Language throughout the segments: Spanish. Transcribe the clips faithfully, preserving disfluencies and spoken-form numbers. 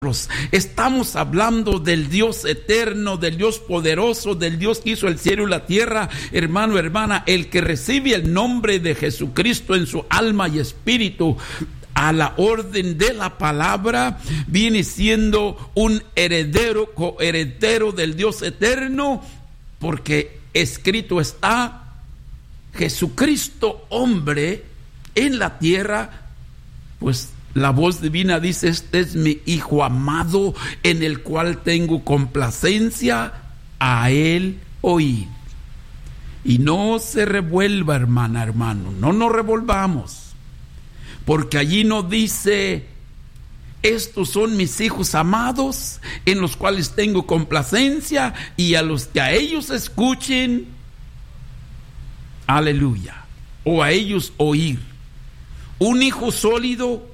Estamos hablando del Dios eterno, del Dios poderoso, del Dios que hizo el cielo y la tierra, hermano, hermana, el que recibe el nombre de Jesucristo en su alma y espíritu, a la orden de la palabra, viene siendo un heredero, coheredero del Dios eterno, porque escrito está: Jesucristo hombre en la tierra. Pues la voz divina dice: este es mi Hijo amado, en el cual tengo complacencia, a él oíd. Y no se revuelva, hermana, hermano, no nos revolvamos, porque allí no dice: estos son mis hijos amados, en los cuales tengo complacencia, y a los que a ellos escuchen, aleluya, o a ellos oír. Un hijo sólido.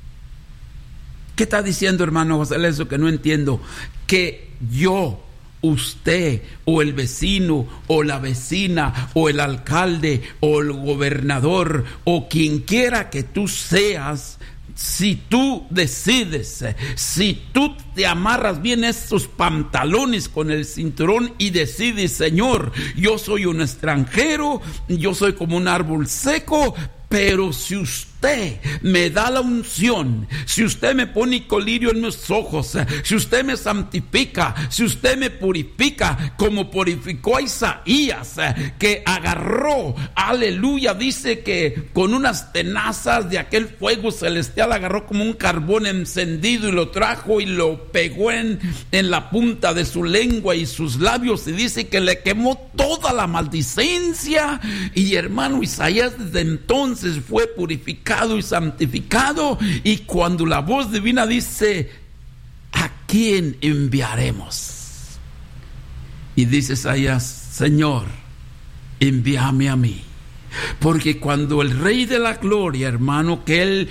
¿Qué está diciendo, hermano José? Eso que no entiendo. Que yo, usted, o el vecino, o la vecina, o el alcalde, o el gobernador, o quien quiera que tú seas, si tú decides, si tú te amarras bien estos pantalones con el cinturón y decides: Señor, yo soy un extranjero, yo soy como un árbol seco, pero si usted me da la unción, si usted me pone colirio en mis ojos, si usted me santifica, si usted me purifica, como purificó a Isaías, que agarró, aleluya, dice que con unas tenazas de aquel fuego celestial agarró como un carbón encendido y lo trajo y lo pegó en, en la punta de su lengua y sus labios, y dice que le quemó toda la maldicencia. Y hermano, Isaías desde entonces fue purificado y santificado. Y cuando la voz divina dice: ¿a quién enviaremos? Y dice Isaías: Señor, envíame a mí. Porque cuando el Rey de la Gloria, hermano, que él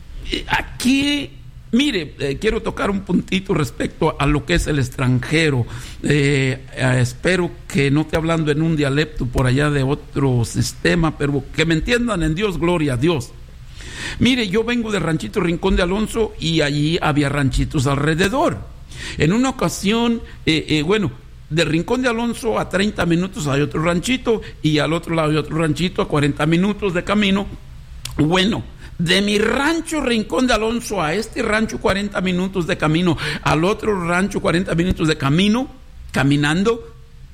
aquí, mire, eh, quiero tocar un puntito respecto a lo que es el extranjero. Eh, eh, espero que no esté hablando en un dialecto por allá de otro sistema, pero que me entiendan en Dios, gloria a Dios. Mire, yo vengo del ranchito Rincón de Alonso y allí había ranchitos alrededor. En una ocasión, eh, eh, bueno, del Rincón de Alonso a treinta minutos hay otro ranchito, y al otro lado hay otro ranchito a cuarenta minutos de camino. Bueno, de mi rancho Rincón de Alonso a este rancho cuarenta minutos de camino, al otro rancho cuarenta minutos de camino, caminando,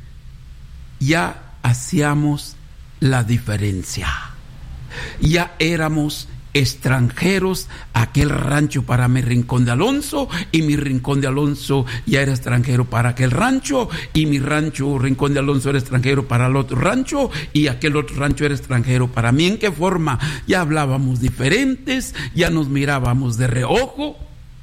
ya hacíamos la diferencia. Ya éramos extranjeros. Aquel rancho para mi Rincón de Alonso, y mi Rincón de Alonso ya era extranjero para aquel rancho, y mi rancho Rincón de Alonso era extranjero para el otro rancho, y aquel otro rancho era extranjero para mí. ¿En qué forma? Ya hablábamos diferentes, ya nos mirábamos de reojo,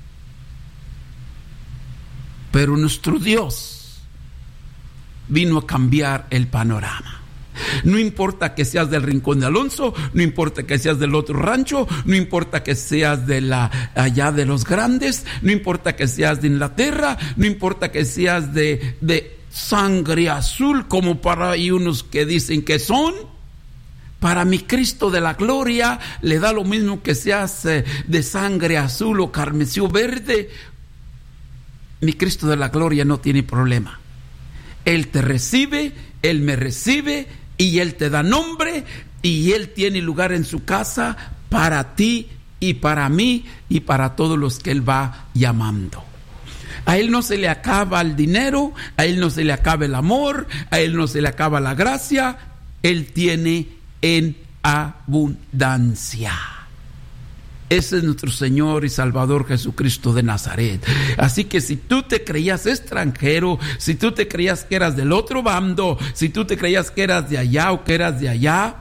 pero nuestro Dios vino a cambiar el panorama. No importa que seas del Rincón de Alonso, no importa que seas del otro rancho, no importa que seas de la allá de los grandes, no importa que seas de Inglaterra, no importa que seas de, de sangre azul, como para hay unos que dicen que son. Para mi Cristo de la gloria le da lo mismo que seas eh, de sangre azul o carmesí o verde. Mi Cristo de la gloria no tiene problema. Él te recibe, Él me recibe, y Él te da nombre, y Él tiene lugar en su casa para ti y para mí y para todos los que Él va llamando. A Él no se le acaba el dinero, a Él no se le acaba el amor, a Él no se le acaba la gracia. Él tiene en abundancia. Ese es nuestro Señor y Salvador Jesucristo de Nazaret. Así que si tú te creías extranjero, si tú te creías que eras del otro bando, si tú te creías que eras de allá o que eras de allá,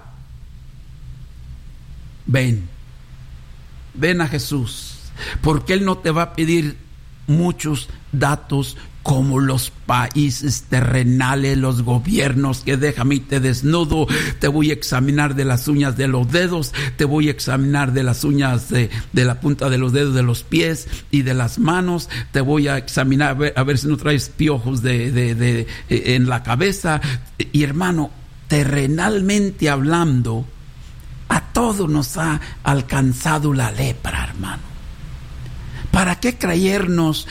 ven, ven a Jesús, porque Él no te va a pedir muchos datos como los países terrenales, los gobiernos, que déjame y te desnudo, te voy a examinar de las uñas de los dedos, te voy a examinar de las uñas de, de la punta de los dedos de los pies y de las manos, te voy a examinar a ver, a ver si no traes piojos de, de, de, de, en la cabeza. Y hermano, terrenalmente hablando, a todos nos ha alcanzado la lepra, hermano. ¿Para qué creernos